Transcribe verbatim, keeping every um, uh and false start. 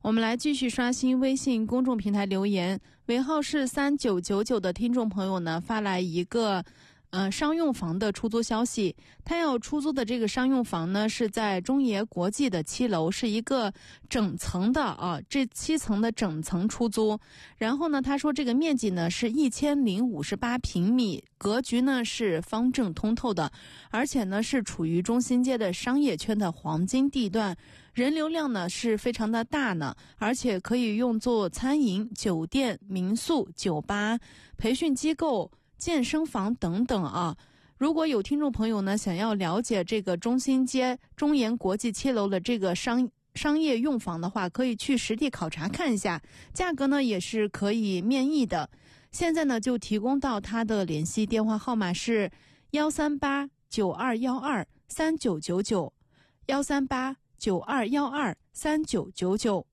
我们来继续刷新微信公众平台留言，尾号是三九九九的听众朋友呢发来一个呃，商用房的出租消息。他要出租的这个商用房呢，是在中冶国际的七楼，是一个整层的啊，这七层的整层出租。然后呢，他说这个面积呢是一千零五十八平米，格局呢是方正通透的，而且呢是处于中心街的商业圈的黄金地段，人流量呢是非常的大呢，而且可以用作餐饮、酒店、民宿、酒吧、培训机构、健身房等等啊。如果有听众朋友呢想要了解这个中心街中冶国际七楼的这个商商业用房的话，可以去实地考察看一下，价格呢也是可以面议的。现在呢就提供到他的联系电话号码是幺三八九二幺二三九九九，幺三八九二幺二三九九九。